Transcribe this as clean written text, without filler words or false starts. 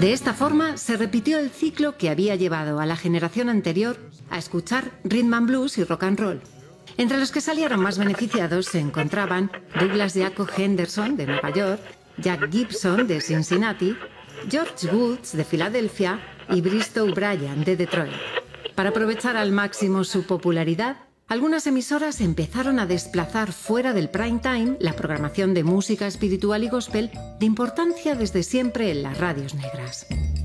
De esta forma se repitió el ciclo que había llevado a la generación anterior a escuchar rhythm and blues y rock and roll. Entre los que salieron más beneficiados se encontraban Douglas Jaco Henderson de Nueva York, Jack Gibson de Cincinnati, George Woods de Filadelfia y Bristow Bryant de Detroit. Para aprovechar al máximo su popularidad, algunas emisoras empezaron a desplazar fuera del prime time la programación de música espiritual y gospel de importancia desde siempre en las radios negras.